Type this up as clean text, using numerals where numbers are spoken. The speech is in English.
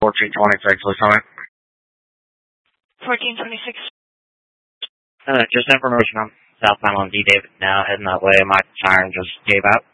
1426, Lieutenant. 1426. Just information. I'm southbound on D. David now, heading that way. My siren just gave out.